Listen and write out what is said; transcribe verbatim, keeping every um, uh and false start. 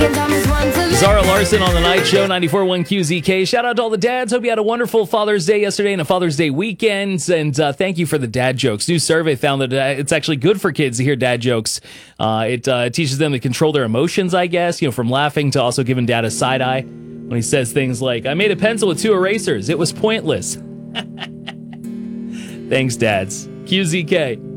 Zara Larson on the Night Show, ninety-four point one Q Z K. Shout out to all the dads. Hope you had a wonderful Father's Day yesterday and a Father's Day weekend. And uh, thank you for the dad jokes. New survey found that uh, it's actually good for kids to hear dad jokes. Uh, it uh, teaches them to control their emotions, I guess, you know, from laughing to also giving dad a side eye when he says things like, I made a pencil with two erasers. It was pointless. Thanks, dads. Q Z K.